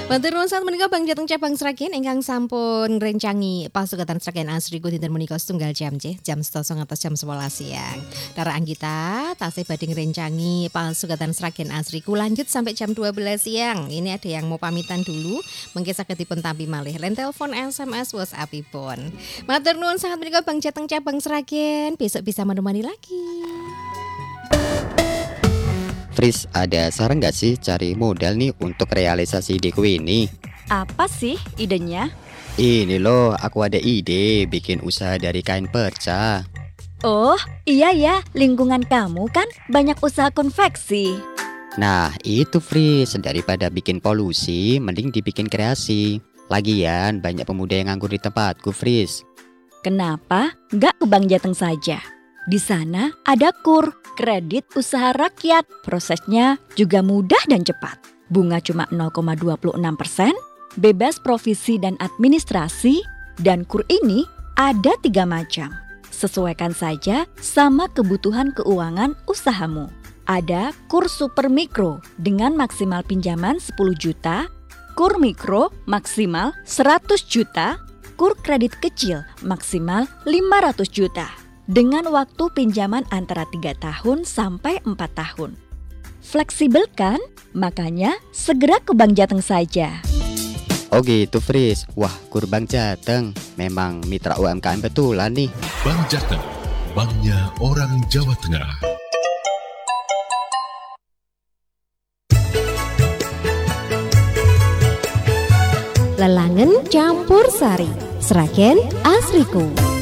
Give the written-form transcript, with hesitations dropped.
Matur nuwun saat menika Bang Jateng Cabang Sragen ingkang sampun ngrencangi pasugatan Sragen Asriku dinten menika setunggal jam jam 12 ngantos jam 11 siang. Dara Anggita tasih badhe ngrencangi pasugatan Sragen Asriku lanjut sampai jam 12 siang. Ini ada yang mau pamitan dulu, mengki saged dipun tampi malih len telepon SMS WhatsApp-ipun. Matur nuwun saat menika Bang Jateng Cabang Sragen, besok bisa menemani lagi. Fris, ada saran nggak sih cari modal nih untuk realisasi ide kue ini? Apa sih idenya? Ini loh, aku ada ide bikin usaha dari kain perca. Oh, iya ya, lingkungan kamu kan banyak usaha konveksi. Nah, itu Fris, daripada bikin polusi, mending dibikin kreasi. Lagian, banyak pemuda yang nganggur di tempatku, Fris. Kenapa nggak ke Bank Jateng saja? Di sana ada KUR, kredit usaha rakyat. Prosesnya juga mudah dan cepat. Bunga cuma 0,26%, bebas provisi dan administrasi, dan KUR ini ada 3 macam. Sesuaikan saja sama kebutuhan keuangan usahamu. Ada KUR Super Mikro dengan maksimal pinjaman 10 juta, KUR Mikro maksimal 100 juta, KUR kredit kecil maksimal 500 juta. Dengan waktu pinjaman antara 3 tahun sampai 4 tahun. Fleksibel kan? Makanya segera ke Bank Jateng saja. Oh gitu Fris, wah KUR Bank Jateng, memang mitra UMKM betulan nih. Bank Jateng, banknya orang Jawa Tengah. Lelangen campur sari, Sragen Asriku.